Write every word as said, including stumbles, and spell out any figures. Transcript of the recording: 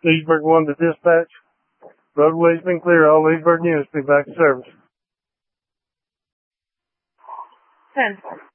Leesburg one to dispatch. Roadway's been clear. All Leesburg units be back to service. ten.